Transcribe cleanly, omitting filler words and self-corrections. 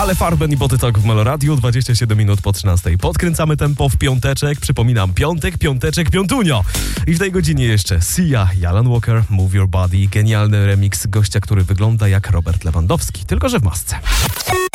Ale Farben i Body Talk w Melo Radio, 27 minut po 13. Podkręcamy tempo w piąteczek. Przypominam, piąteczek, piątunio. I w tej godzinie jeszcze Sia i Alan Walker, Move Your Body. Genialny remix gościa, który wygląda jak Robert Lewandowski, tylko że w masce.